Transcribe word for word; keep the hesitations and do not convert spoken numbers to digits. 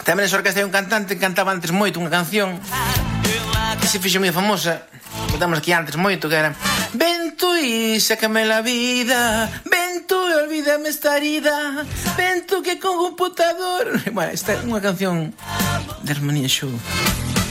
Tamén esa orquestra hai un cantante que cantaba antes moito unha canción que se fixo moi famosa, contamos aquí antes moito, que era: ven tú y sácame la vida, ven tú y olvídame esta herida, ven tú que con computador. Bueno, esta é unha canción de Armonía Show.